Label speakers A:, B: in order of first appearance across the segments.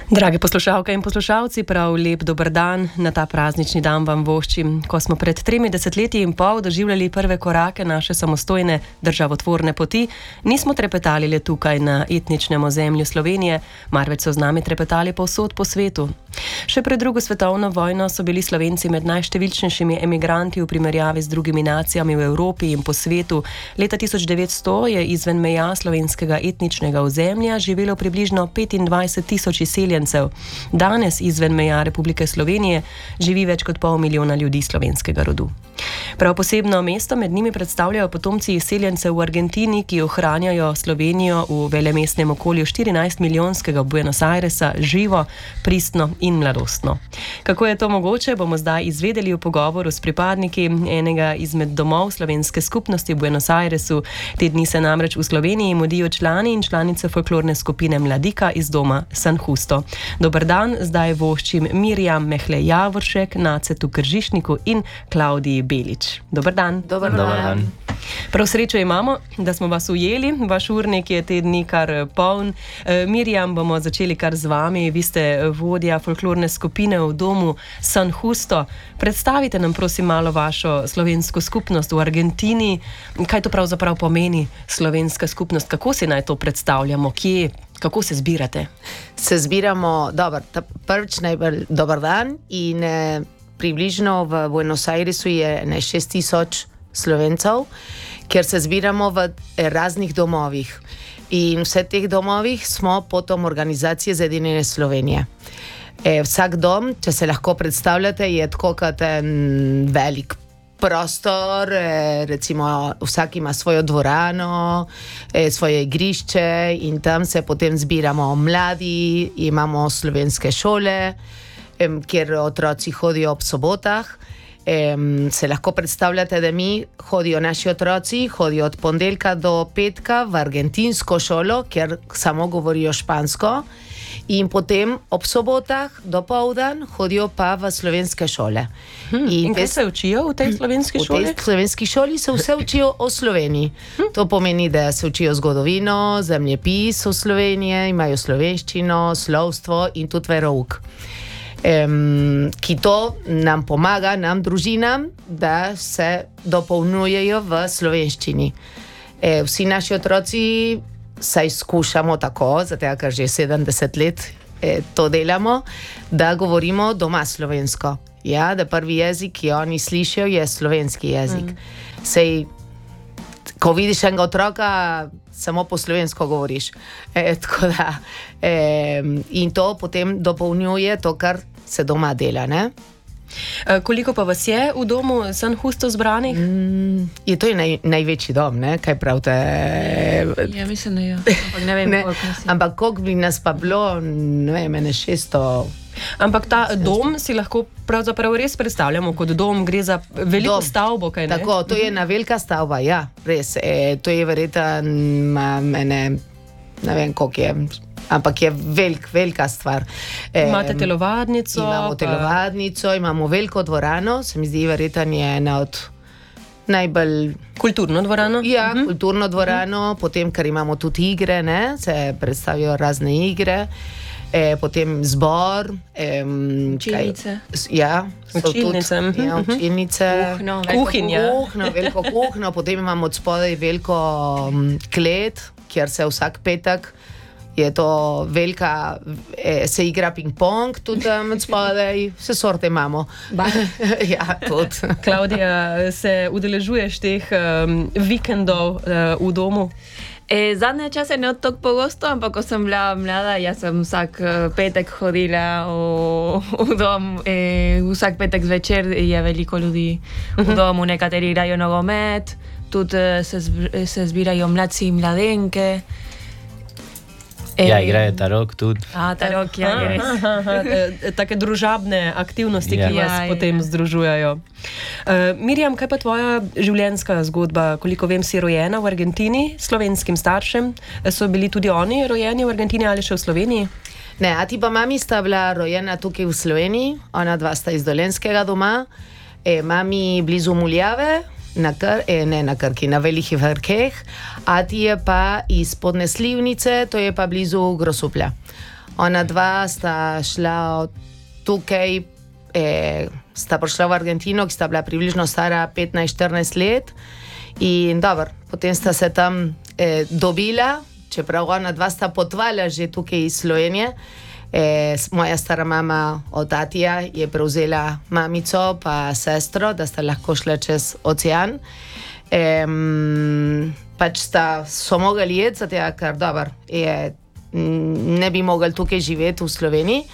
A: Drage poslušalke in poslušalci, prav lep dober dan. Na ta praznični dan vam voščim. Ko smo pred 3 desetletji in pol doživljali prve korake naše samostojne državotvorne poti, nismo trepetali le tukaj na etničnem ozemlju Slovenije, marveč so z nami trepetali povsod po svetu. Še pred drugo svetovno vojno so bili Slovenci med najštevilčnejšimi emigranti v primerjavi z drugimi nacijami v Evropi in po svetu. Leta 1900 je izven meja slovenskega etničnega ozemlja živelo približno 25.000 izseljencev. Danes izven meja Republike Slovenije živi več kot 500 000 ljudi slovenskega rodu. Prav posebno mesto med njimi predstavljajo potomci izseljencev v Argentini, ki ohranjajo Slovenijo v velemestnem okolju 14-milijonskega Buenos Airesa živo, pristno in mladostno. Kako je to mogoče, bomo zdaj izvedeli v pogovoru s pripadniki enega izmed domov slovenske skupnosti v Buenos Airesu. Te dni se namreč v Sloveniji mudijo člani in članice folklorne skupine Mladika iz doma San Justo. Dober dan, zdaj voščim Mirjam Mehle-Javoršek, Nacetu Kržišniku in Klaudiji Belič. Dober dan.
B: Dober dan.
A: Prav srečo imamo, da smo vas ujeli. Vaš urnik je te dni kar poln. Mirjam, bomo začeli kar z vami. Vi ste vodja folklorne skupine v domu San Justo. Predstavite nam prosim malo vašo slovensko skupnost v Argentini. Kaj to pravzaprav pomeni slovenska skupnost? Kako si naj to predstavljamo? Kje? Kako se zbirate?
B: Se zbiramo, prvič najbolj dober dan in približno v Buenos Airesu je 6.000 Slovencev, kjer se zbiramo v raznih domovih. In vse teh domovih smo potom organizacije Zedinjene Slovenije. Vsak dom, če se lahko predstavljate, je tako kot en velik prostor, recimo vsak ima svojo dvorano, svoje igrišče in tam se potem zbiramo mladi, imamo slovenske šole, kjer otroci hodijo ob sobotah. Se lahko predstavljate, da mi naši otroci hodijo od ponedeljka do petka v argentinsko šolo, kjer samo govorijo špansko, in potem ob sobotah dopoldan hodijo pa v slovenske šole.
A: In kaj se učijo v tej slovenski šoli?
B: V tej slovenski šoli se vse učijo o Sloveniji. To pomeni, da se učijo zgodovino, zemljepis v Sloveniji, imajo slovenščino, slovstvo in tudi verouk. Ki to nam pomaga, nam družinam, da se dopolnjujejo v slovenščini. Vsi naši otroci saj skušamo tako, zato ker že 70 let to delamo, da govorimo doma slovensko. Ja, da prvi jezik, ki oni slišijo, je slovenski jezik. Sej, ko vidiš enega otroka, samo po slovensko govoriš. Tako da, in to potem dopolnjuje to, kar se doma dela, ne?
A: Koliko pa vas je v domu San Justo zbranih?
B: To je največji dom, ne? Kaj pravite?
C: Ja, mislim, da je. Ampak ne vem, koliko nas je.
B: Ampak koliko bi nas pa bilo, ne vem, 600...
A: Ampak ta dom si lahko pravzaprav res predstavljamo kot dom, gre za veliko stavbo, kaj ne?
B: Tako, to je ena velika stavba, ja, res. To je verjetno ne vem, koliko je, ampak je velika stvar.
A: Imate telovadnico?
B: Imamo telovadnico, imamo veliko dvorano, se mi zdi verjetno je ena od najbolj...
A: Kulturno dvorano?
B: Ja, kulturno dvorano, potem, ker imamo tudi igre, ne, se predstavijo razne igre. Potem zbor,
C: učilnice.
B: Ja,
A: učilnice.
B: Ja, učilnice.
A: Kuhinja.
B: Veliko kuhno, potem imamo od spodaj veliko klet, kjer se vsak petek je to velika, se igra ping-pong tudi od spodaj, vse sorte imamo. Ja, tudi.
A: Klaudija, se udeležuješ teh vikendov v domu?
C: Zadnje čase ne tako pogosto, ampak ko sem bila mlada, jaz sem vsak petek hodila v dom. Vsak petek zvečer je veliko ljudi v domu, nekateri igrajo nogomet, tudi se zbirajo mladci in mladenke.
D: Ja, igrajo tarok tudi.
C: Tarok, ja, res.
A: Take družabne aktivnosti, ki vas potem združujejo. Mirjam, kaj pa tvoja življenjska zgodba? Koliko vem, si rojena v Argentini s slovenskim staršem. So bili tudi oni rojeni v Argentini ali še v Sloveniji?
B: Ne, ati pa mami sta bila rojena tukaj v Sloveniji, ona dva sta iz Dolenskega doma, mami blizu Muljave, na Krki, na Velikih Vrheh, ati je pa iz Spodnje Slivnice, to je pa blizu Grosuplja. Ona dva sta šla tukaj, sta prišla v Argentino, ki sta bila približno stara 15-14 let. In dobro, potem sta se tam dobila, čeprav ona dva sta potovala že tukaj iz Slovenije. Moja stara mama od tatija je prevzela mamico pa sestro, da sta lahko šla čez ocean. Pač so mogli jeti, zato ker dobro, ne bi mogli tukaj živeti v Sloveniji.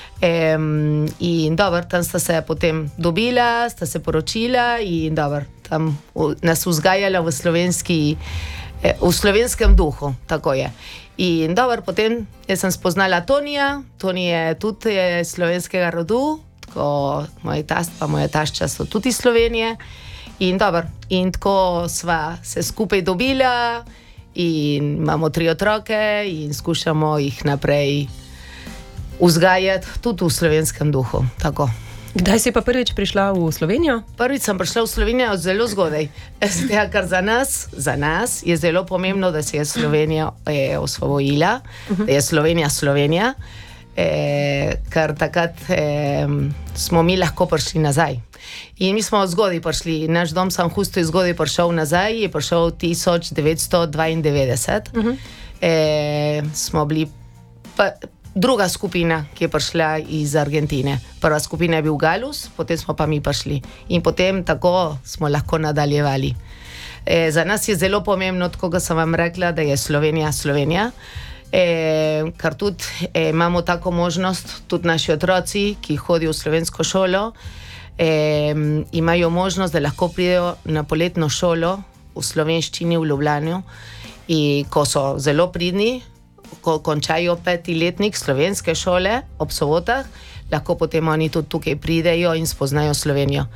B: In dobro, tam sta se potem dobila, sta se poročila in dobro, tam nas vzgajala v slovenskem duhu, tako je. In dobro, potem jaz sem spoznala Tonija. Toni je tudi slovenskega rodu, tako moj tast pa moja tašča so tudi iz Slovenije. In dobro, in tako sva se skupaj dobila in imamo 3 otroke in skušamo jih naprej vzgajati tudi v slovenskem duhu, tako.
A: Kdaj si pa prvič prišla v Slovenijo?
B: Prvič sem prišla v Slovenijo zelo zgodaj. Ker za nas je zelo pomembno, da se je Slovenija osvobodila, da je Slovenija, ker takrat smo mi lahko prišli nazaj. In mi smo zgodaj prišli. Naš dom San Justo je zgodaj prišel nazaj, je prišel 1992. Smo bili druga skupina, ki je prišla iz Argentine. Prva skupina je bil Galus, potem smo pa mi prišli. In potem tako smo lahko nadaljevali. Za nas je zelo pomembno, tako kot sem vam rekla, da je Slovenija. Ker tudi imamo tako možnost, tudi naši otroci, ki hodijo v slovensko šolo, imajo možnost, da lahko pridejo na poletno šolo v slovenščini v Ljubljani. In ko so zelo pridni, ko končajo 5. letnik slovenske šole ob sobotah, lahko potem oni tudi tukaj pridejo in spoznajo Slovenijo.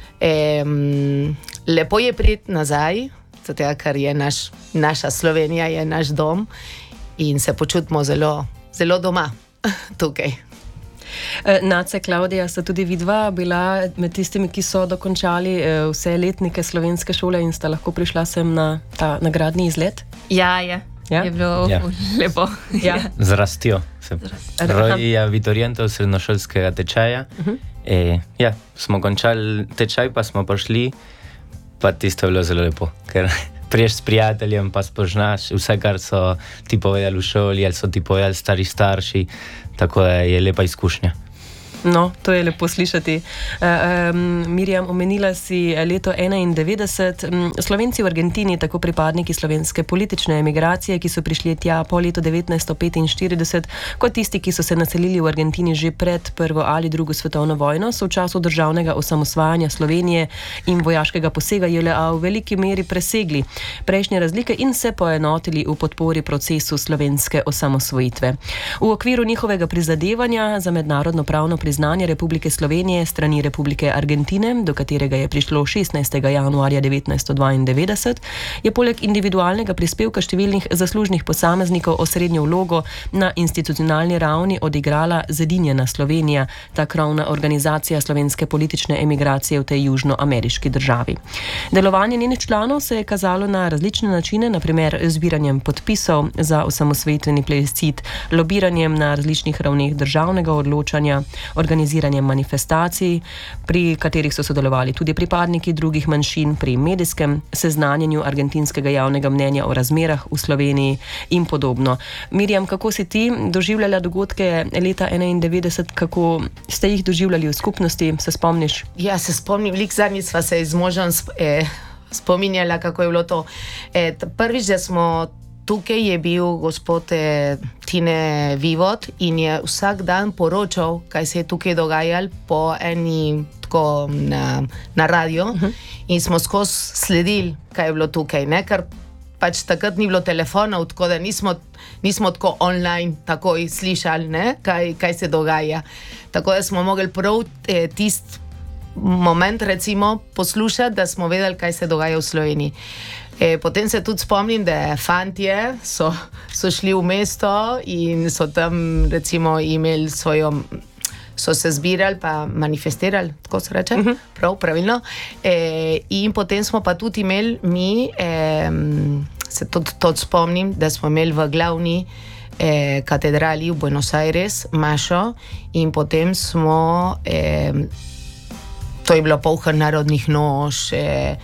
B: Lepo je priti nazaj, zato ker je naša Slovenija, je naš dom in se počutimo zelo, zelo doma tukaj.
A: Nace, Klaudija, sta tudi vidva bila med tistimi, ki so dokončali vse letnike slovenske šole in sta lahko prišla sem na ta nagradni izlet?
C: Ja. Je bilo lepo.
A: Ja.
D: Z rastjo. Roji je abiturientov srednjošolskega tečaja. Smo končali tečaj, pa smo prišli, pa tisto je bilo zelo lepo, ker priješ s prijateljem, pa spoznaš vse, kar so ti povedali v šoli, ali so ti povedali stari starši, tako je lepa izkušnja.
A: No, to je lepo slišati. Mirjam, omenila si leto 1991. Slovenci v Argentini, tako pripadniki slovenske politične emigracije, ki so prišli tja po letu 1945, kot tisti, ki so se naselili v Argentini že pred prvo ali drugo svetovno vojno, so v času državnega osamosvajanja Slovenije in vojaškega posega JLA v veliki meri presegli prejšnje razlike in se poenotili v podpori procesu slovenske osamosvojitve. V okviru njihovega prizadevanja za mednarodno pravno priznanje Republike Slovenije strani Republike Argentine, do katerega je prišlo 16. januarja 1992, je poleg individualnega prispevka številnih zaslužnih posameznikov osrednjo vlogo na institucionalni ravni odigrala Zedinjena Slovenija, ta krovna organizacija slovenske politične emigracije v tej južnoameriški državi. Delovanje njenih članov se je kazalo na različne načine, na primer zbiranjem podpisov za osamosvojitveni plebiscit, lobiranjem na različnih ravneh državnega odločanja, organiziranjem manifestacij, pri katerih so sodelovali tudi pripadniki drugih manjšin, pri medijskem seznanjenju argentinskega javnega mnenja o razmerah v Sloveniji in podobno. Mirjam, kako si ti doživljala dogodke leta 1991, kako ste jih doživljali v skupnosti, se spomniš?
B: Ja, se spomnim, zadnjič sva se z možem spominjala, kako je bilo to. Prvič, da smo tukaj, je bil gospod Tine Vivot in je vsak dan poročal, kaj se je tukaj dogajalo po eni tako na radio. In smo skozi sledili, kaj je bilo tukaj, ne? Ker pač takrat ni bilo telefonov, tako da nismo tako online takoj slišali, ne? Kaj se dogaja. Tako da smo mogli prav tisti moment recimo poslušati, da smo vedeli, kaj se dogaja v Sloveniji. Potem se tudi spomnim, da fantje so šli v mesto in so tam recimo imeli so se zbirali pa manifestirali, tako se reče, pravilno. In potem smo pa tudi imeli mi, se tudi spomnim, da smo imeli v glavni katedrali v Buenos Aires, mašo, in potem smo, to je bilo polh narodnih noš,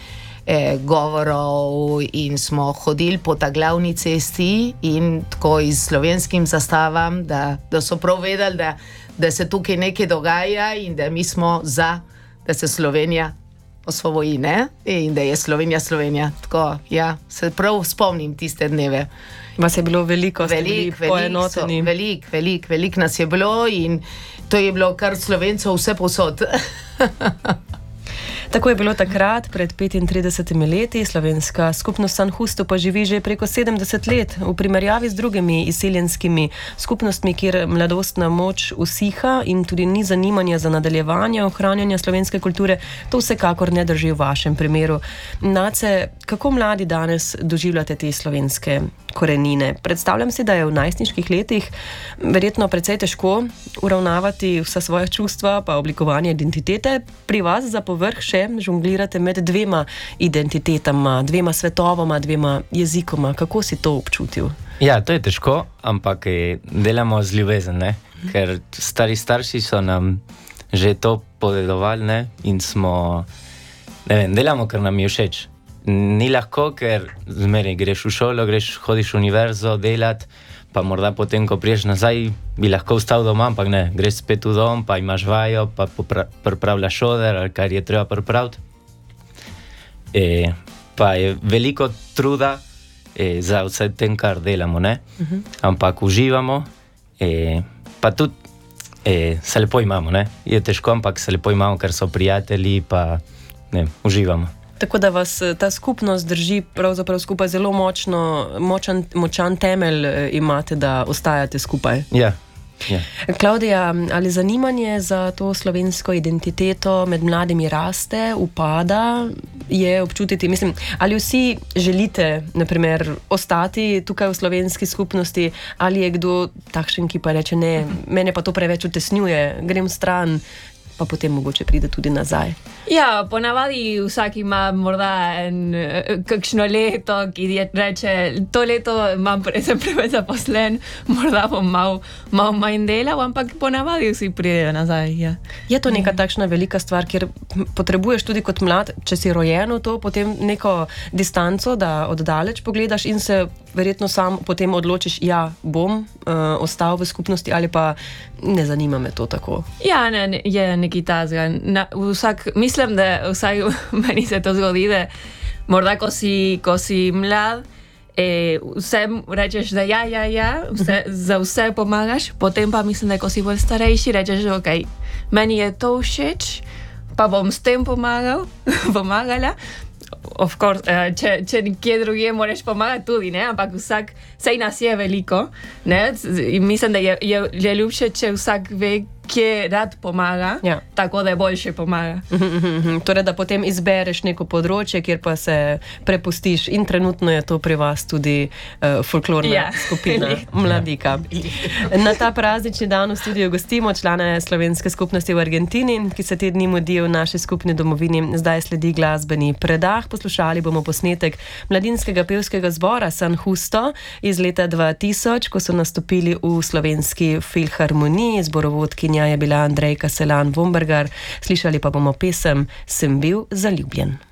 B: govorov, in smo hodili po ta glavni cesti in tako iz slovenskim zastavam, da so prav vedeli, da se tukaj nekaj dogaja in da mi smo za, da se Slovenija osvoboji, ne? In da je Slovenija. Tako, ja, se prav spomnim tiste dneve.
A: Vas je bilo veliko, poenoteni.
B: Veliko nas je bilo in to je bilo kar Slovencev vse posod.
A: Tako je bilo takrat, pred 35 leti, slovenska skupnost San Justo pa živi že preko 70 let. V primerjavi z drugimi izseljenskimi skupnostmi, kjer mladostna moč usiha in tudi ni zanimanja za nadaljevanje ohranjanja slovenske kulture, to vsekakor ne drži v vašem primeru. Nace, kako mladi danes doživljate te slovenske korenine? Predstavljam si, da je v najstniških letih verjetno precej težko uravnavati vsa svoja čustva pa oblikovanje identitete. Pri vas za povrh še žonglirate med dvema identitetama, dvema svetovoma, dvema jezikoma. Kako si to občutil?
D: Ja, to je težko, ampak delamo z ljubezen, ne? Ker stari starši so nam že to podedovali, ne? In smo, ne vem, delamo, ker nam je všeč. Ni lahko, ker zmeraj greš v šolo, hodiš v univerzo delat, pa morda potem, ko priješ nazaj, bi lahko ostal doma, ampak ne, greš spet v dom, pa imaš vajo, pa pripravljaš oder, ali kar je treba pripraviti. Pa je veliko truda za vse tem, kar delamo, ne? Ampak uživamo, pa tudi se lepo imamo, ne? Je težko, ampak se lepo imamo, ker so prijatelji, pa ne, uživamo.
A: Tako da vas ta skupnost drži pravzaprav skupaj zelo močan temelj imate, da ostajate skupaj.
D: Ja.
A: Klavdija, ali zanimanje za to slovensko identiteto med mladimi raste, upada, je občutiti, mislim, ali vsi želite, na primer, ostati tukaj v slovenski skupnosti, ali je kdo takšen, ki pa reče, ne, mene pa to preveč utesnjuje, grem stran, pa potem mogoče pride tudi nazaj.
C: Ja, ponavadi vsak ima morda kakšno leto, ki reče, to leto sem preveč zaposlen, morda bom malo manj delal, ampak ponavadi vsi pridejo nazaj. Ja.
A: Je to neka takšna velika stvar, kjer potrebuješ tudi kot mlad, če si rojen v to, potem neko distanco, da oddaleč pogledaš in se verjetno sam potem odločiš, ja, bom ostal v skupnosti ali pa ne zanima me to tako.
C: Ja, ne, je nekaj tazga. Mislim, da vsaj meni se to zgodi, da morda, ko si mlad, vsem rečeš, da za vse pomagaš, potem pa mislim, da ko si bolj starejši, rečeš, ok, meni je to všeč, pa bom s tem pomagala. Of course, če nikje drugje moraš pomagati tudi, ne? Ampak sej nas je veliko, ne? In mislim, da je ljubše, če vsak ve, kje rad pomaga, ja. Tako da boljše pomaga.
A: Torej, da potem izbereš neko področje, kjer pa se prepustiš, in trenutno je to pri vas tudi folklorna skupina Mladika. Na ta praznični dan v studiu gostimo člane slovenske skupnosti v Argentini, ki se te dni mudijo v naši skupni domovini. Zdaj sledi glasbeni predah. Poslušali bomo posnetek mladinskega pevskega zbora San Justo iz leta 2000, ko so nastopili v slovenski filharmoniji. Zborovodkinja je bila Andrejka Selan-Vombergar. Slišali pa bomo pesem Sem bil zaljubljen.